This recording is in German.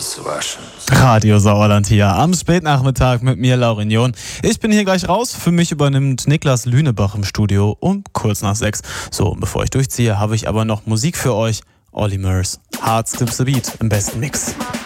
Radio Sauerland hier am Spätnachmittag mit mir, Laurinion. Ich bin hier gleich raus. Für mich übernimmt Niklas Lünebach im Studio um kurz nach 6. So, bevor ich durchziehe, habe ich aber noch Musik für euch. Olly Murs, Heart Skips the Beat im besten Mix.